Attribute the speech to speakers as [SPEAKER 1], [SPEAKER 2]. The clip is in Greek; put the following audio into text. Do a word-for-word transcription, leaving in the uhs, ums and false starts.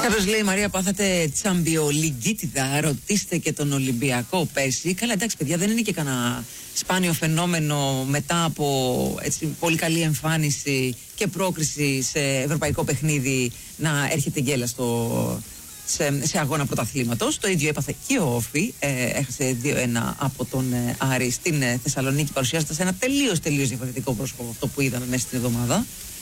[SPEAKER 1] Κάποιος λέει, Μαρία, πάθατε τσαμπιολιγκίτιδα, ρωτήστε και τον Ολυμπιακό πέρσι. Καλά, εντάξει, παιδιά, δεν είναι και κανένα σπάνιο φαινόμενο μετά από έτσι, πολύ καλή εμφάνιση και πρόκριση σε ευρωπαϊκό παιχνίδι να έρχεται γκέλα στο, σε, σε αγώνα πρωταθλήματος. Το ίδιο έπαθε και ο Όφη. Ε, έχασε δύο ένα από τον Άρη στην Θεσσαλονίκη, παρουσιάζοντας ένα τελείως τελείως διαφορετικό πρόσωπο από αυτό που είδαμε μέσα στην εβδομάδα.